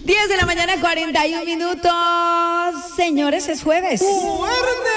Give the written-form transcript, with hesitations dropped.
10 de la mañana, 41 minutos. Señores, es jueves. ¡Fuerte!